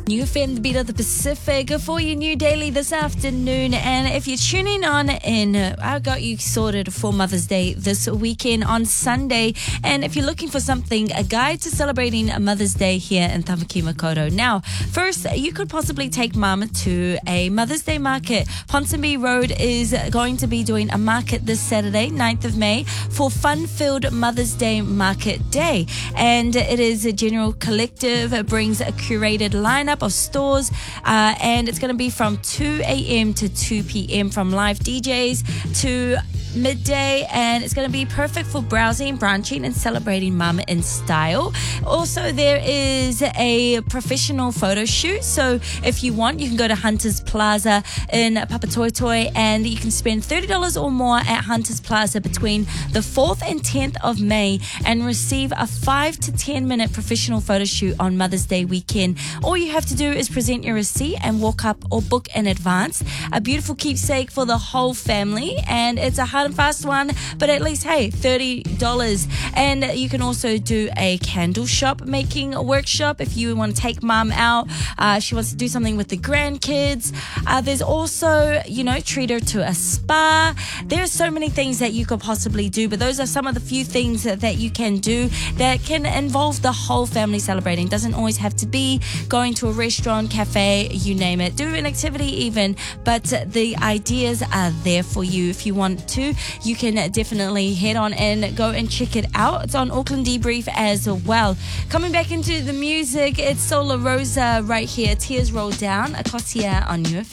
New FM, the beat of the Pacific, for your new daily this afternoon. And if you're tuning on in, I got you sorted for Mother's Day this weekend on Sunday. And if you're looking for something, a guide to celebrating Mother's Day here in Tamaki Makaurau. Now, first, you could possibly take Mum to a Mother's Day market. Ponsonby Road is going to be doing a market this Saturday, 9th of May, for fun-filled Mother's Day Market Day. And it is a general collective. It brings a curated lineup of stores, and it's going to be from 2 a.m. to 2 p.m. from live DJs to midday, and it's going to be perfect for browsing, brunching, and celebrating Mum in style. Also, there is a professional photo shoot, so if you want, you can go to Hunters Plaza in Papatoetoe, and you can spend $30 or more at Hunters Plaza between the 4th and 10th of May and receive a 5 to 10 minute professional photo shoot on Mother's Day weekend. All you have to do is present your receipt and walk up or book in advance. A beautiful keepsake for the whole family, and it's a hard and fast one, but at least, hey, $30. And you can also do a candle shop making workshop if you want to take Mum out. She wants to do something with the grandkids. There's also, treat her to a spa. There are so many things that you could possibly do, but those are some of the few things that you can do that can involve the whole family celebrating. Doesn't always have to be going to a restaurant, cafe, you name it. Do an activity even, but the ideas are there for you. If you want to, you can definitely head on and go and check it out. It's on Auckland Debrief as well. Coming back into the music, it's Solar Rosa right here. Tears Roll Down, across here on UFM.